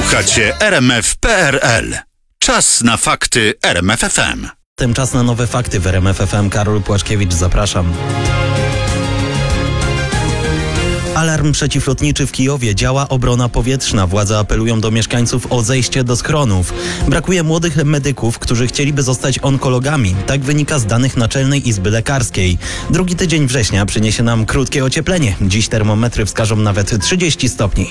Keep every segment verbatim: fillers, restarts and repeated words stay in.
Słuchacie R M F kropka P R L. Czas na fakty R M F F M. Czas na nowe fakty w R M F F M. Karol Płaczkiewicz, zapraszam. Alarm przeciwlotniczy w Kijowie, działa obrona powietrzna. Władze apelują do mieszkańców o zejście do schronów. Brakuje młodych medyków, którzy chcieliby zostać onkologami. Tak wynika z danych Naczelnej Izby Lekarskiej. Drugi tydzień września przyniesie nam krótkie ocieplenie. Dziś termometry wskażą nawet trzydzieści stopni.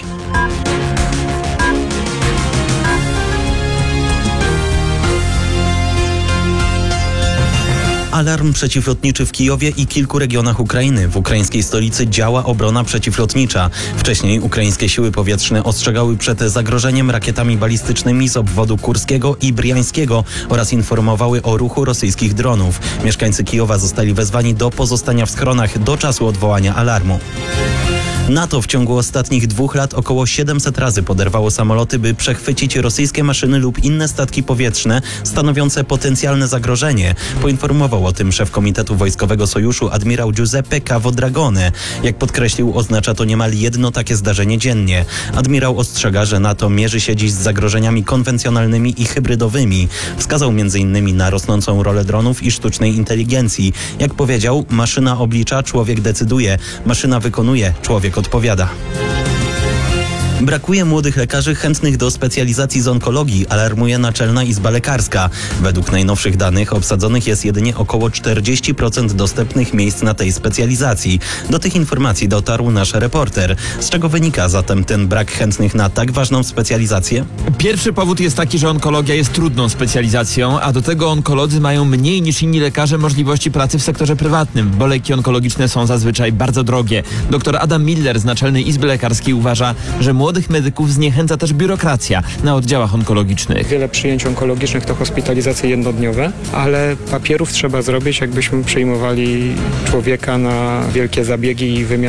Alarm przeciwlotniczy w Kijowie i kilku regionach Ukrainy. W ukraińskiej stolicy działa obrona przeciwlotnicza. Wcześniej ukraińskie siły powietrzne ostrzegały przed zagrożeniem rakietami balistycznymi z obwodu kurskiego i briańskiego oraz informowały o ruchu rosyjskich dronów. Mieszkańcy Kijowa zostali wezwani do pozostania w schronach do czasu odwołania alarmu. NATO w ciągu ostatnich dwóch lat około siedemset razy poderwało samoloty, by przechwycić rosyjskie maszyny lub inne statki powietrzne stanowiące potencjalne zagrożenie. Poinformował o tym szef Komitetu Wojskowego Sojuszu admirał Giuseppe Cavodragone. Jak podkreślił, oznacza to niemal jedno takie zdarzenie dziennie. Admirał ostrzega, że NATO mierzy się dziś z zagrożeniami konwencjonalnymi i hybrydowymi. Wskazał między innymi na rosnącą rolę dronów i sztucznej inteligencji. Jak powiedział, maszyna oblicza, człowiek decyduje. Maszyna wykonuje, człowiek odpowiada. Brakuje młodych lekarzy chętnych do specjalizacji z onkologii, alarmuje Naczelna Izba Lekarska. Według najnowszych danych obsadzonych jest jedynie około czterdzieści procent dostępnych miejsc na tej specjalizacji. Do tych informacji dotarł nasz reporter. Z czego wynika zatem ten brak chętnych na tak ważną specjalizację? Pierwszy powód jest taki, że onkologia jest trudną specjalizacją, a do tego onkolodzy mają mniej niż inni lekarze możliwości pracy w sektorze prywatnym, bo leki onkologiczne są zazwyczaj bardzo drogie. Doktor Adam Miller z Naczelnej Izby Lekarskiej uważa, że młodych medyków zniechęca też biurokracja na oddziałach onkologicznych. Wiele przyjęć onkologicznych to hospitalizacje jednodniowe, ale papierów trzeba zrobić, jakbyśmy przyjmowali człowieka na wielkie zabiegi i wymiar